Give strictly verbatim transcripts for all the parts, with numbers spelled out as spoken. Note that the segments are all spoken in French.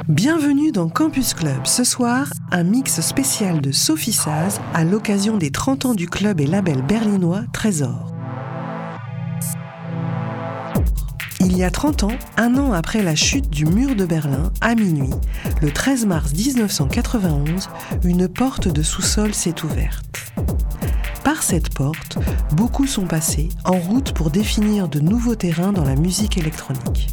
Bienvenue dans Campus Club. Ce soir, un mix spécial de Sophie Saz à l'occasion des trente ans du club et label berlinois Trésor. Il y a trente ans, un an après la chute du mur de Berlin, à minuit, le treize mars dix-neuf cent quatre-vingt-onze, une porte de sous-sol s'est ouverte. Par cette porte, beaucoup sont passés en route pour définir de nouveaux terrains dans la musique électronique.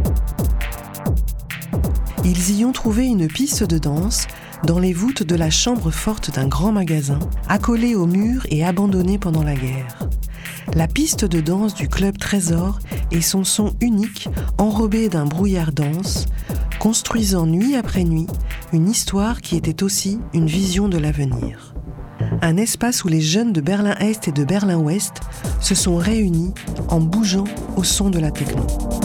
Ils y ont trouvé une piste de danse dans les voûtes de la chambre forte d'un grand magasin, accolée au mur et abandonnée pendant la guerre. La piste de danse du club Trésor et son son unique, enrobé d'un brouillard dense, construisant nuit après nuit une histoire qui était aussi une vision de l'avenir. Un espace où les jeunes de Berlin-Est et de Berlin-Ouest se sont réunis en bougeant au son de la techno.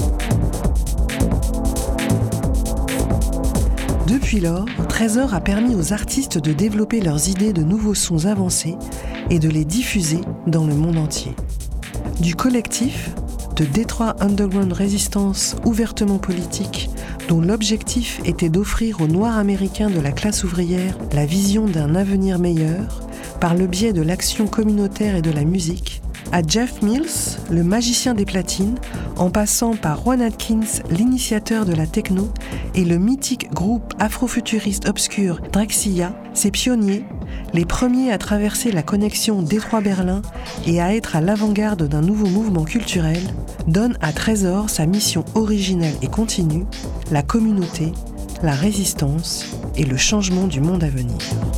Depuis lors, Trésor a permis aux artistes de développer leurs idées de nouveaux sons avancés et de les diffuser dans le monde entier. Du collectif, de Detroit Underground Resistance ouvertement politique, dont l'objectif était d'offrir aux Noirs américains de la classe ouvrière la vision d'un avenir meilleur, par le biais de l'action communautaire et de la musique, à Jeff Mills, le magicien des platines, en passant par Juan Atkins, l'initiateur de la techno, et le mythique groupe afrofuturiste obscur Drexciya, ces pionniers, les premiers à traverser la connexion Détroit-Berlin et à être à l'avant-garde d'un nouveau mouvement culturel, donnent à Trésor sa mission originelle et continue, la communauté, la résistance et le changement du monde à venir.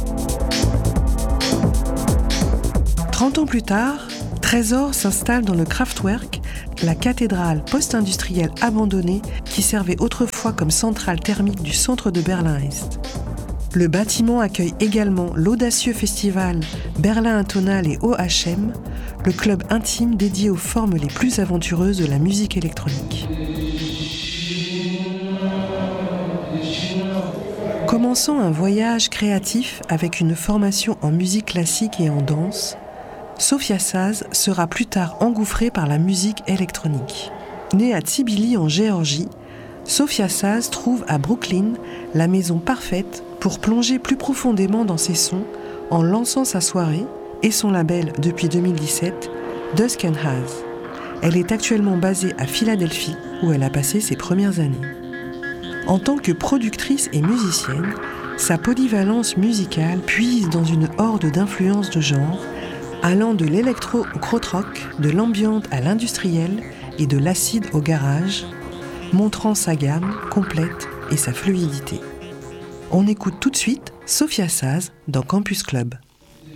Trente ans plus tard, Trésor s'installe dans le Kraftwerk, la cathédrale post-industrielle abandonnée qui servait autrefois comme centrale thermique du centre de Berlin-Est. Le bâtiment accueille également l'audacieux festival Berlin Intonal et O H M, le club intime dédié aux formes les plus aventureuses de la musique électronique. Commençant un voyage créatif avec une formation en musique classique et en danse, Sophia Saz sera plus tard engouffrée par la musique électronique. Née à Tbilisi en Géorgie, Sophia Saz trouve à Brooklyn la maison parfaite pour plonger plus profondément dans ses sons en lançant sa soirée et son label depuis deux mille dix-sept, Dusk and Haze. Elle est actuellement basée à Philadelphie où elle a passé ses premières années. En tant que productrice et musicienne, sa polyvalence musicale puise dans une horde d'influences de genre allant de l'électro au krautrock, de l'ambient à l'industriel et de l'acide au garage, montrant sa gamme complète et sa fluidité. On écoute tout de suite Sophia Saz dans Campus Club.